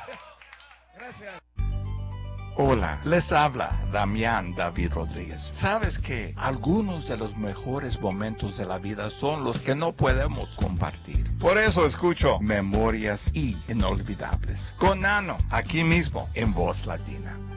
Gracias. Hola, les habla Damián David Rodríguez. ¿Sabes que algunos de los mejores momentos de la vida son los que no podemos compartir? Por eso escucho Memorias Inolvidables con Nano, aquí mismo en Voz Latina.